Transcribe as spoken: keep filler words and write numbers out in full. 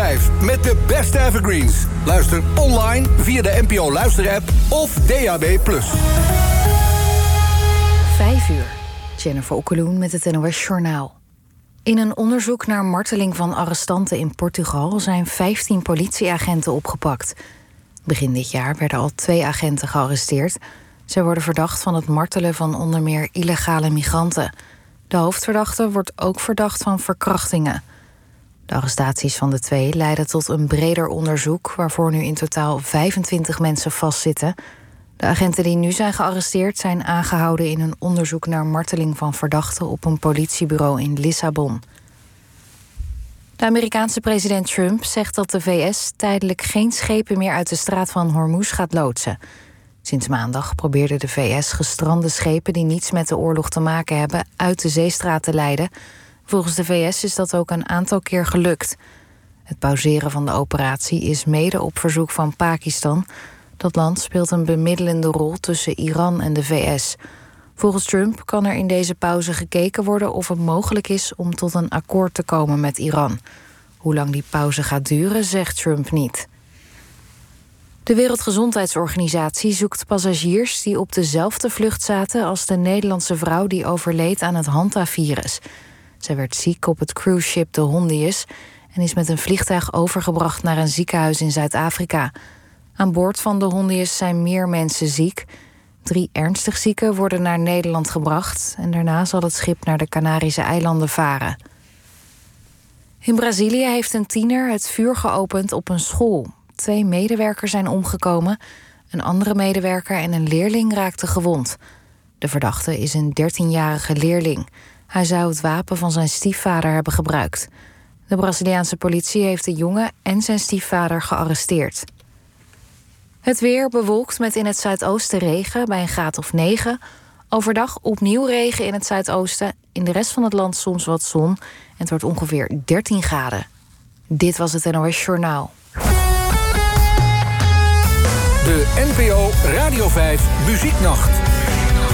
vijf met de beste evergreens. Luister online via de N P O Luister-app of D A B plus. Vijf uur. Jennifer Okkeloen met het N O S Journaal. In een onderzoek naar marteling van arrestanten in Portugal zijn vijftien politieagenten opgepakt. Begin dit jaar werden al twee agenten gearresteerd. Zij worden verdacht van het martelen van onder meer illegale migranten. De hoofdverdachte wordt ook verdacht van verkrachtingen. De arrestaties van de twee leiden tot een breder onderzoek, waarvoor nu in totaal vijfentwintig mensen vastzitten. De agenten die nu zijn gearresteerd zijn aangehouden in een onderzoek naar marteling van verdachten op een politiebureau in Lissabon. De Amerikaanse president Trump zegt dat de V S tijdelijk geen schepen meer uit de straat van Hormuz gaat loodsen. Sinds maandag probeerde de V S gestrande schepen die niets met de oorlog te maken hebben uit de zeestraat te leiden. Volgens de V S is dat ook een aantal keer gelukt. Het pauzeren van de operatie is mede op verzoek van Pakistan. Dat land speelt een bemiddelende rol tussen Iran en de V S. Volgens Trump kan er in deze pauze gekeken worden of het mogelijk is om tot een akkoord te komen met Iran. Hoe lang die pauze gaat duren, zegt Trump niet. De Wereldgezondheidsorganisatie zoekt passagiers die op dezelfde vlucht zaten als de Nederlandse vrouw die overleed aan het Hanta-virus. Zij werd ziek op het cruiseschip de Hondius en is met een vliegtuig overgebracht naar een ziekenhuis in Zuid-Afrika. Aan boord van de Hondius zijn meer mensen ziek. Drie ernstig zieken worden naar Nederland gebracht en daarna zal het schip naar de Canarische eilanden varen. In Brazilië heeft een tiener het vuur geopend op een school. Twee medewerkers zijn omgekomen. Een andere medewerker en een leerling raakten gewond. De verdachte is een dertienjarige leerling. Hij zou het wapen van zijn stiefvader hebben gebruikt. De Braziliaanse politie heeft de jongen en zijn stiefvader gearresteerd. Het weer bewolkt met in het zuidoosten regen bij een graad of negen. Overdag opnieuw regen in het zuidoosten. In de rest van het land soms wat zon. En het wordt ongeveer dertien graden. Dit was het N O S Journaal. De N P O Radio vijf Muzieknacht.